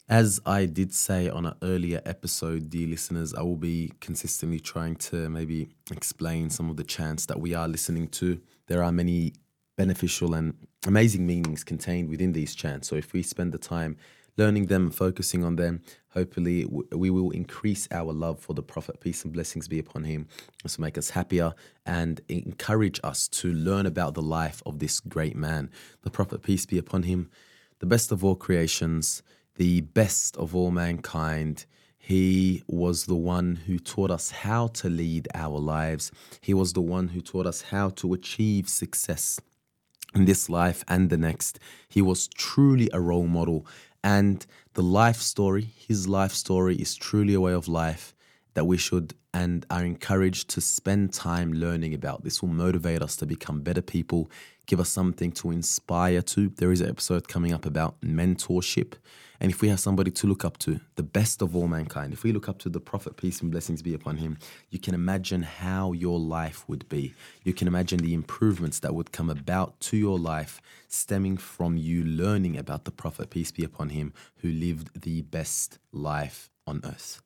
As I did say on an earlier episode, dear listeners, I will be consistently trying to maybe explain some of the chants that we are listening to. There are many beneficial and amazing meanings contained within these chants. So if we spend the time learning them and focusing on them, hopefully we will increase our love for the Prophet, peace and blessings be upon him, to make us happier and encourage us to learn about the life of this great man. The Prophet, peace be upon him, the best of all creations, the best of all mankind. He was the one who taught us how to lead our lives. He was the one who taught us how to achieve success in this life and the next. He was truly a role model. And the life story, his life story, is truly a way of life that we should and are encouraged to spend time learning about. This will motivate us to become better people, give us something to inspire to. There is an episode coming up about mentorship. And if we have somebody to look up to, the best of all mankind, if we look up to the Prophet, peace and blessings be upon him, you can imagine how your life would be. You can imagine the improvements that would come about to your life stemming from you learning about the Prophet, peace be upon him, who lived the best life on earth.